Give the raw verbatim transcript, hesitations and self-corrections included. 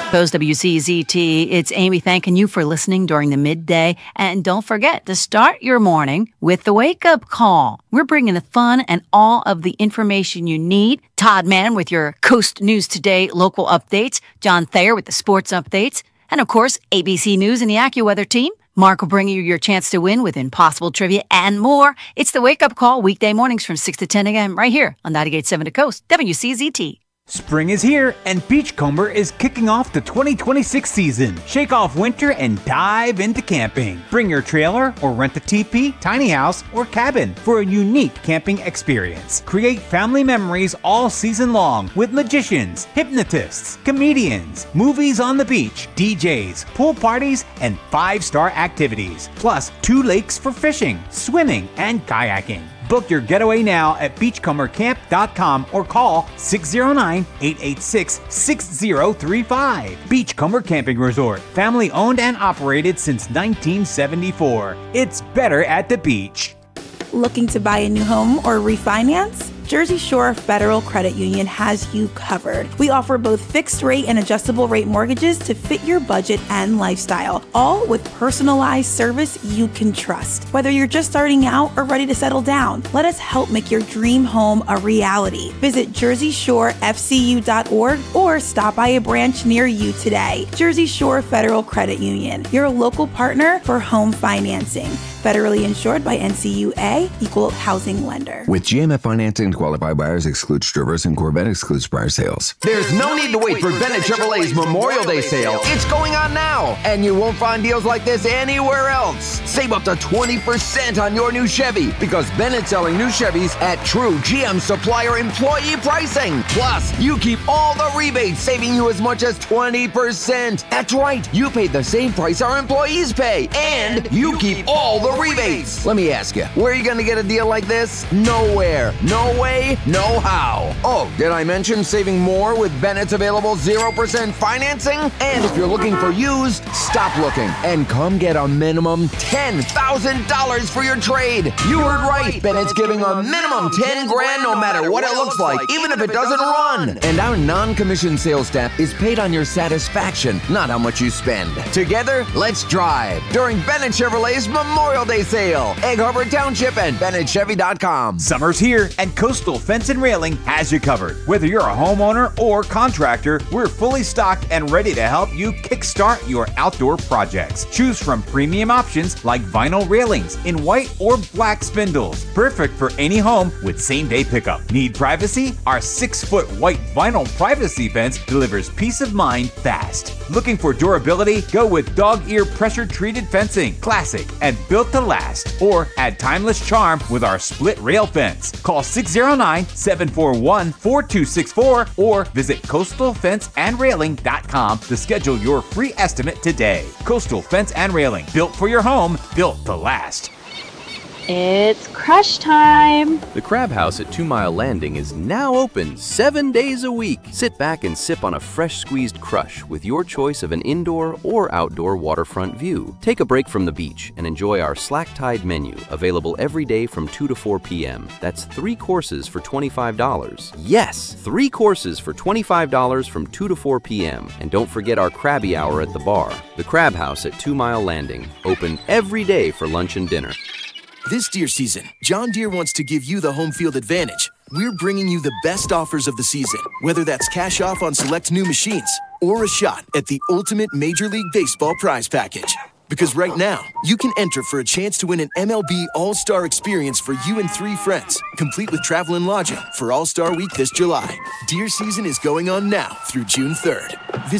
Post W C Z T, it's Amy thanking you for listening during the midday. And don't forget to start your morning with the wake-up call. We're bringing the fun and all of the information you need. Todd Mann with your Coast News Today local updates. John Thayer with the sports updates. And, of course, A B C News and the AccuWeather team. Mark will bring you your chance to win with Impossible Trivia and more. It's the wake-up call weekday mornings from six to ten a.m. right here on ninety-eight point seven The Coast, W C Z T. Spring is here, and Beachcomber is kicking off the twenty twenty-six season. Shake off winter and dive into camping. Bring your trailer or rent a teepee, tiny house, or cabin for a unique camping experience. Create family memories all season long with magicians, hypnotists, comedians, movies on the beach, D Js, pool parties, and five-star activities. Plus, two lakes for fishing, swimming, and kayaking. Book your getaway now at beachcomber camp dot com or call six oh nine, eight eight six, six oh three five. Beachcomber Camping Resort, family owned and operated since nineteen seventy-four. It's better at the beach. Looking to buy a new home or refinance? Jersey Shore Federal Credit Union has you covered. We offer both fixed rate and adjustable rate mortgages to fit your budget and lifestyle, all with personalized service you can trust. Whether you're just starting out or ready to settle down, let us help make your dream home a reality. Visit jersey shore f c u dot org or stop by a branch near you today. Jersey Shore Federal Credit Union, your local partner for home financing. Federally insured by N C U A, Equal Housing Lender. With G M F financing, qualified buyers excludes Traverse and Corvette excludes prior sales. There's no need to wait for Bennett Chevrolet's Memorial Day sale. It's going on now, and you won't find deals like this anywhere else. Save up to twenty percent on your new Chevy because Bennett's selling new Chevys at true G M supplier employee pricing. Plus, you keep all the rebates, saving you as much as twenty percent. That's right, you pay the same price our employees pay, and you keep all the rebates. Let me ask you, where are you going to get a deal like this? Nowhere. No way, no how. Oh, did I mention saving more with Bennett's available zero percent financing? And if you're looking for used, stop looking and come get a minimum ten thousand dollars for your trade. You heard right. Bennett's giving a minimum ten grand no matter what it looks like, even if it doesn't run. And our non-commissioned sales staff is paid on your satisfaction, not how much you spend. Together, let's drive during Bennett Chevrolet's Memorial Day sale. Egg Harbor Township and Bennett Chevy dot com. Summer's here, and Coastal Fence and Railing has you covered. Whether you're a homeowner or contractor, we're fully stocked and ready to help you kickstart your outdoor projects. Choose from premium options like vinyl railings in white or black spindles, perfect for any home with same-day pickup. Need privacy? Our six-foot white vinyl privacy fence delivers peace of mind fast. Looking for durability? Go with dog ear pressure-treated fencing, classic and built to last. Or add timeless charm with our split rail fence. Call six oh nine, seven four one, four two six four or visit coastal fence and railing dot com to schedule your free estimate today. Coastal Fence and Railing, built for your home, built to last. It's crush time! The Crab House at Two Mile Landing is now open seven days a week. Sit back and sip on a fresh squeezed crush with your choice of an indoor or outdoor waterfront view. Take a break from the beach and enjoy our Slack Tide menu, available every day from two to four p.m. That's three courses for twenty-five dollars. Yes, three courses for twenty-five dollars from two to four p.m. And don't forget our Krabby Hour at the bar. The Crab House at Two Mile Landing, open every day for lunch and dinner. This deer season, John Deere wants to give you the home field advantage. We're bringing you the best offers of the season, whether that's cash off on select new machines or a shot at the ultimate Major League Baseball prize package. Because right now, you can enter for a chance to win an M L B All-Star experience for you and three friends, complete with travel and lodging for All-Star Week this July. Deer season is going on now through June third. Visit